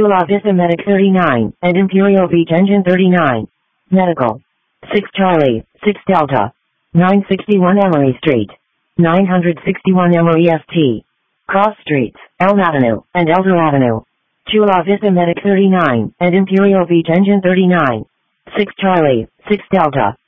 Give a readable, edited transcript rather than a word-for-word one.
Chula Vista Medic 39, and Imperial Beach Engine 39. Medical. 6 Charlie, 6 Delta. 961 Emory Street. 961 Emory St. Cross Streets, Elm Avenue, and Elder Avenue. Chula Vista Medic 39, and Imperial Beach Engine 39. 6 Charlie, 6 Delta.